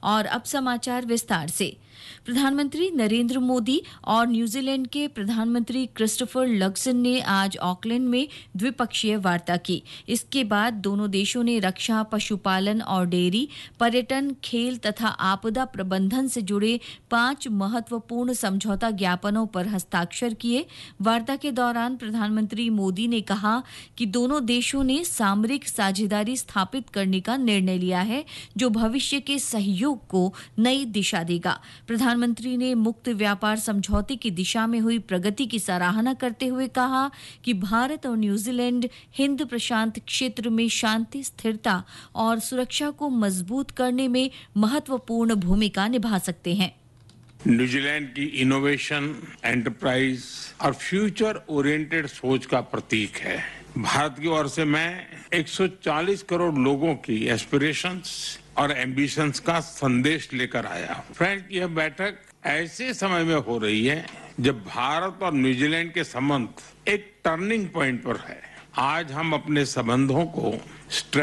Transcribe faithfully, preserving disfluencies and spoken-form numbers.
और अब समाचार विस्तार से। प्रधानमंत्री नरेंद्र मोदी और न्यूजीलैंड के प्रधानमंत्री क्रिस्टोफर लक्सन ने आज ऑकलैंड में द्विपक्षीय वार्ता की। इसके बाद दोनों देशों ने रक्षा, पशुपालन और डेयरी, पर्यटन, खेल तथा आपदा प्रबंधन से जुड़े पांच महत्वपूर्ण समझौता ज्ञापनों पर हस्ताक्षर किए। वार्ता के दौरान प्रधानमंत्री मोदी ने कहा कि दोनों देशों ने सामरिक साझेदारी स्थापित करने का निर्णय लिया है, जो भविष्य के सहयोग को नई दिशा देगा। प्रधानमंत्री ने मुक्त व्यापार समझौते की दिशा में हुई प्रगति की सराहना करते हुए कहा कि भारत और न्यूजीलैंड हिंद प्रशांत क्षेत्र में शांति, स्थिरता और सुरक्षा को मजबूत करने में महत्वपूर्ण भूमिका निभा सकते हैं। न्यूजीलैंड की इनोवेशन, एंटरप्राइज और फ्यूचर ओरिएंटेड सोच का प्रतीक है। भारत की ओर से मैं एक सौ चालीस करोड़ लोगों की एस्पिरेशंस और एम्बिशंस का संदेश लेकर आया। फ्रेंड्स, यह बैठक ऐसे समय में हो रही है जब भारत और न्यूजीलैंड के संबंध एक टर्निंग पॉइंट पर है। आज हम अपने संबंधों को